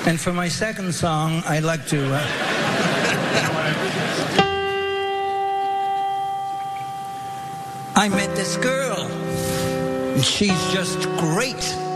And for my second song, I'd like to... I met this girl, and she's just great.